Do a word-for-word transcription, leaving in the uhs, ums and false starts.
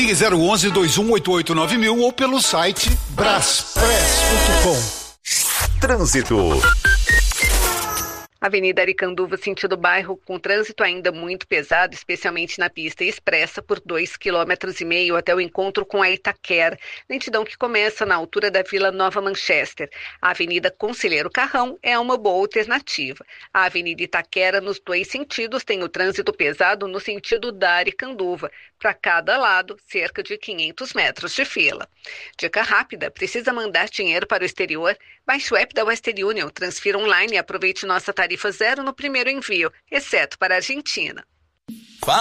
Ligue zero onze, dois um oito oito nove mil ou pelo site braspress ponto com. Trânsito. Avenida Aricanduva, sentido bairro, com trânsito ainda muito pesado, especialmente na pista expressa, por dois quilômetros e meio até o encontro com a Itaquera. Lentidão que começa na altura da Vila Nova Manchester. A Avenida Conselheiro Carrão é uma boa alternativa. A Avenida Itaquera, nos dois sentidos, tem o trânsito pesado no sentido da Aricanduva. Para cada lado, cerca de quinhentos metros de fila. Dica rápida: precisa mandar dinheiro para o exterior? Baixe o app da Western Union, transfira online e aproveite nossa tarifa zero no primeiro envio, exceto para a Argentina.